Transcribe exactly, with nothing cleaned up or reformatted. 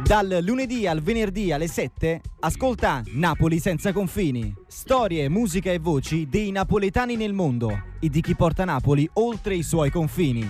Dal lunedì al venerdì alle sette, ascolta Napoli senza confini. Storie, musica e voci dei napoletani nel mondo e di chi porta Napoli oltre i suoi confini.